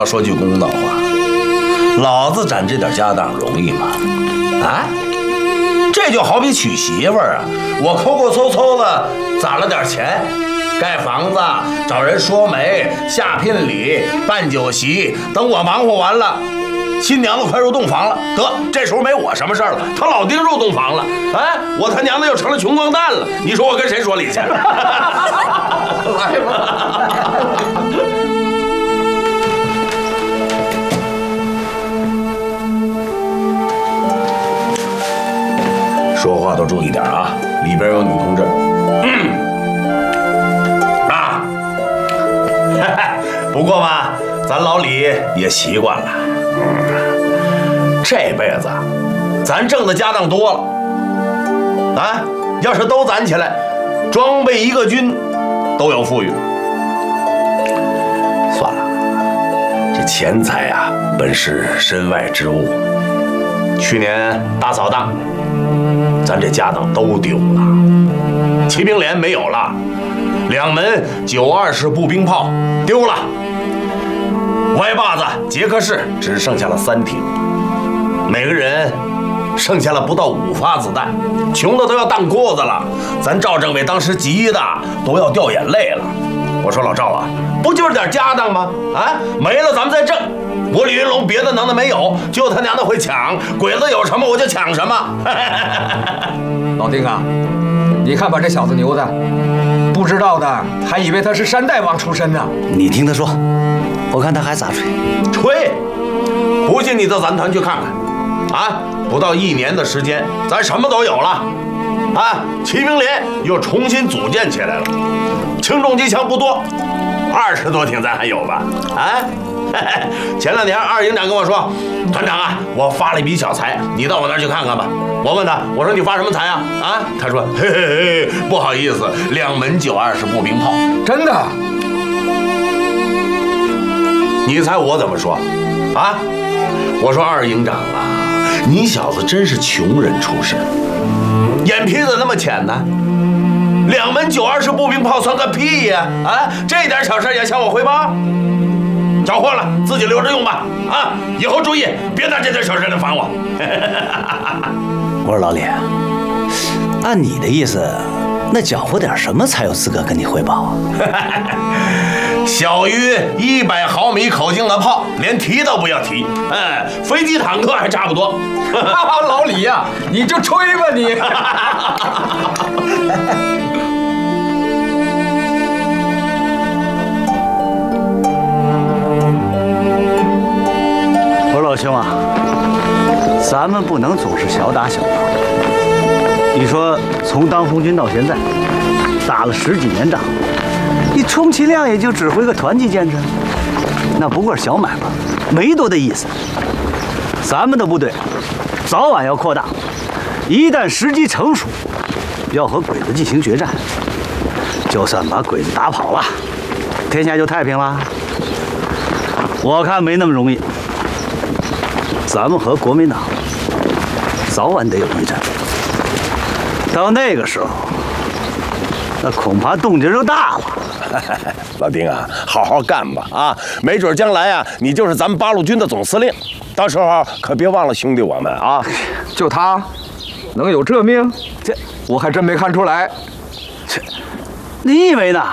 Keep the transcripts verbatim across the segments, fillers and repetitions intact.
说句公道话，老子攒这点家当容易吗？啊，这就好比娶媳妇儿啊，我抠抠搜搜的攒了点钱，盖房子、找人说媒、下聘礼、办酒席，等我忙活完了。 新娘子快入洞房了，得这时候没我什么事儿了。他老丁入洞房了，哎，我他娘的又成了穷光蛋了。你说我跟谁说理去？来吧。说话都注意点啊，里边有女同志。嗯。啊。不过嘛，咱老李也习惯了。 这辈子，咱挣的家当多了，啊，要是都攒起来，装备一个军都有富裕。算了，这钱财啊，本是身外之物。去年大扫荡，咱这家当都丢了，骑兵连没有了，两门九二式步兵炮丢了，歪把子、捷克式只剩下了三挺。 每个人剩下了不到五发子弹，穷的都要荡裤子了。咱赵政委当时急的都要掉眼泪了。我说老赵啊，不就是点家当吗？啊，没了咱们再挣。我李云龙别的能耐没有，就他娘的会抢。鬼子有什么我就抢什么。 老丁啊，你看把这小子牛的，不知道的还以为他是山大王出身呢。 你听他说，我看他还咋吹？ 吹！不信你到咱团去看看。 啊，不到一年的时间，咱什么都有了，啊，骑兵连又重新组建起来了，轻重机枪不多，二十多挺咱还有吧？啊，前两天二营长跟我说，团长啊，我发了一笔小财，你到我那儿去看看吧。我问他，我说你发什么财啊？啊，他说，嘿嘿嘿，不好意思，两门九二式步兵炮。 真的？ 你猜我怎么说？啊，我说二营长啊。 你小子真是穷人出身，眼皮子那么浅呢？两门九二式步兵炮算个屁呀！啊，这点小事也向我汇报？缴获了，自己留着用吧。啊，以后注意，别拿这点小事来烦我。 我说老李，按你的意思，那缴获点什么才有资格跟你汇报啊？ 小于一百毫米口径的炮，连提都不要提。哎，飞机坦克还差不多。 老李呀、啊，你就吹吧你。 我说老兄啊，咱们不能总是小打小闹。你说从当红军到现在，打了十几年仗。 你充其量也就指挥个团级建制，那不过是小买卖，没多大意思。咱们的部队早晚要扩大，一旦时机成熟，要和鬼子进行决战。就算把鬼子打跑了，天下就太平了。我看没那么容易。咱们和国民党早晚得有一战，到那个时候，那恐怕动静就大了。 老丁啊，好好干吧啊！没准将来啊，你就是咱们八路军的总司令，到时候可别忘了兄弟我们啊！ 就他，能有这命？这我还真没看出来。 这，你以为呢？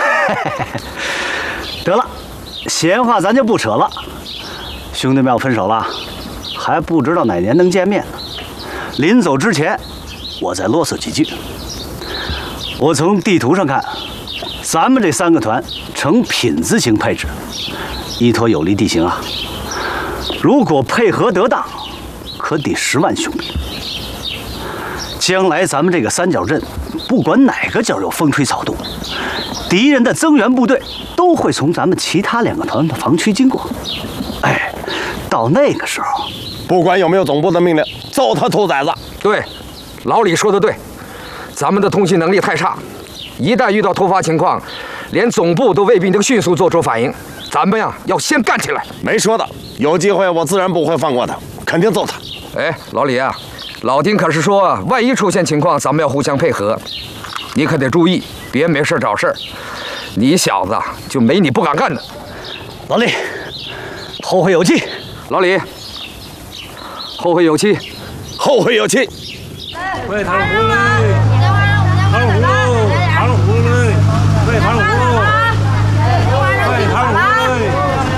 得了，闲话咱就不扯了。兄弟们要分手了，还不知道哪年能见面呢。临走之前，我再啰嗦几句。我从地图上看。 咱们这三个团呈品字形配置，依托有利地形啊，如果配合得当，可抵十万雄兵。将来咱们这个三角阵，不管哪个角有风吹草动，敌人的增援部队都会从咱们其他两个团的防区经过。哎，到那个时候， 不管有没有总部的命令，揍他兔崽子！ 对，老李说的对，咱们的通信能力太差。 一旦遇到突发情况，连总部都未必能迅速做出反应。咱们呀，要先干起来。 没说的，有机会我自然不会放过他，肯定揍他。 哎，老李啊，老丁可是说，万一出现情况，咱们要互相配合。你可得注意，别没事找事儿。你小子就没你不敢干的。 老李， 后会有期。 老李，后会有期， 后会有期。 喂，糖葫芦嘞！糖葫芦，糖葫芦嘞！喂，糖葫芦！喂，糖葫芦嘞！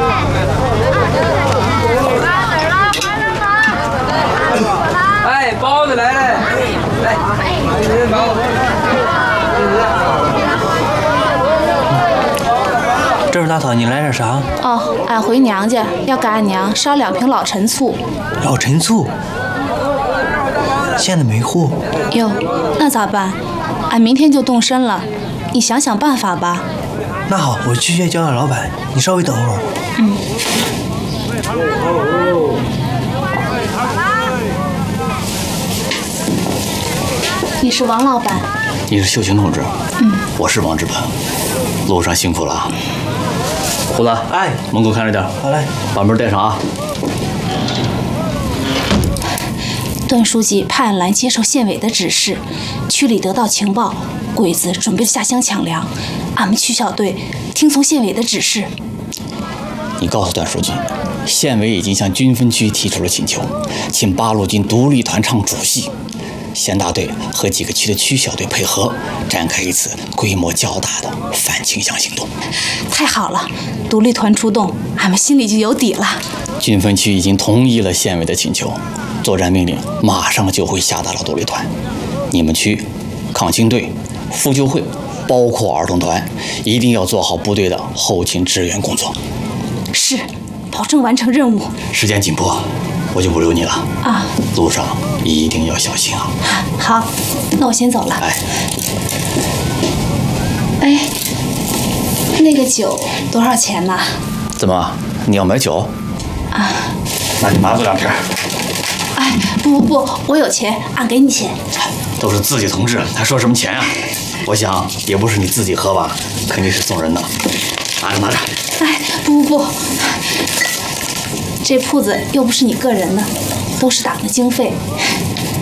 哎，包子来了！来，包子。 这位大嫂，你来点啥？ 哦，俺回娘家要给俺娘烧两瓶老陈醋。 老陈醋？现在没货。 哟，那咋办？俺明天就动身了，你想想办法吧。 那好，我去去叫叫老板，你稍微等会儿。 嗯。你是王老板？ 你是秀琴同志？ 嗯， 我是王志鹏。路上辛苦了啊。胡子， 哎， 门口看着点。 好嘞， 把门带上啊。 段书记派俺来接受县委的指示，区里得到情报，鬼子准备下乡抢粮，俺们区小队听从县委的指示。 你告诉段书记，县委已经向军分区提出了请求，请八路军独立团唱主戏，县大队和几个区的区小队配合，展开一次规模较大的反清乡行动。 太好了，独立团出动，俺们心里就有底了。 军分区已经同意了县委的请求，作战命令马上就会下达到独立团。你们区抗清队、妇救会，包括儿童团，一定要做好部队的后勤支援工作。 是，保证完成任务。 时间紧迫，我就不留你了啊！ 路上一定要小心啊！ 好，那我先走了。 哎， 哎，那个酒多少钱呢？ 怎么，你要买酒？ 啊， 那你拿走两瓶。 哎，不不不，我有钱，俺给你钱。 都是自己同志，还说什么钱啊？我想也不是你自己喝吧，肯定是送人的。拿着拿着。 哎，不不不，这铺子又不是你个人的，都是党的经费。